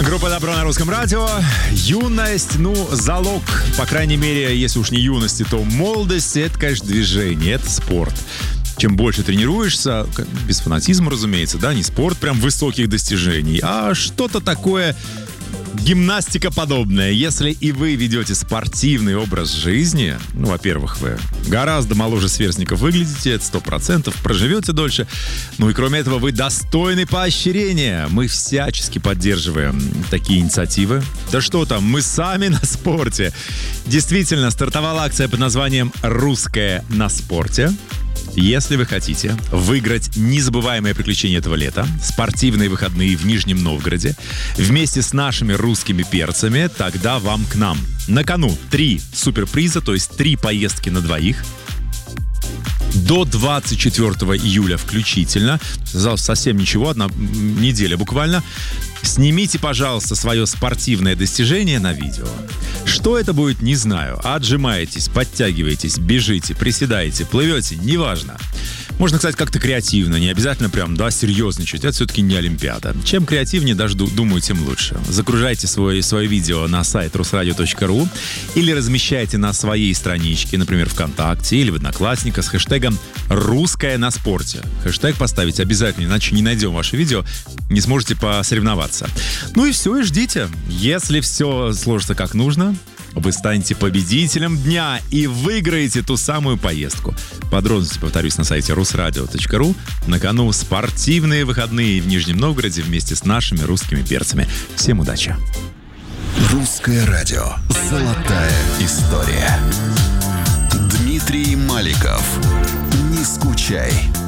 Группа «Добро» на Русском радио. Юность, залог, по крайней мере, если уж не юности, то молодости, это, конечно, движение, это спорт. Чем больше тренируешься, без фанатизма, разумеется, да, не спорт прям высоких достижений, а что-то такое гимнастика подобная. Если и вы ведете спортивный образ жизни, во-первых, вы гораздо моложе сверстников выглядите, это 100%, проживете дольше. И кроме этого, вы достойны поощрения. Мы всячески поддерживаем такие инициативы. Да что там, мы сами на спорте. Действительно, стартовала акция под названием «Русское на спорте». Если вы хотите выиграть незабываемое приключение этого лета, спортивные выходные в Нижнем Новгороде, вместе с нашими русскими перцами, тогда вам к нам. На кону 3 суперприза, то есть 3 поездки на двоих. До 24 июля включительно. Совсем ничего, 1 неделя буквально. Снимите, пожалуйста, свое спортивное достижение на видео. Что это будет, не знаю. Отжимаетесь, подтягиваетесь, бежите, приседаете, плывете, неважно. Можно, кстати, как-то креативно, не обязательно прям, серьезничать. Это все-таки не Олимпиада. Чем креативнее, даже думаю, тем лучше. Загружайте свое видео на сайт rusradio.ru или размещайте на своей страничке, например, ВКонтакте или в Одноклассниках с хэштегом «Русское на спорте». Хэштег поставить обязательно, иначе не найдем ваше видео, не сможете посоревноваться. И все, и ждите. Если все сложится как нужно, вы станете победителем дня и выиграете ту самую поездку. Подробности, повторюсь, на сайте rusradio.ru. На кону спортивные выходные в Нижнем Новгороде вместе с нашими русскими перцами. Всем удачи! Русское радио. Золотая история. Дмитрий Маликов. Не скучай.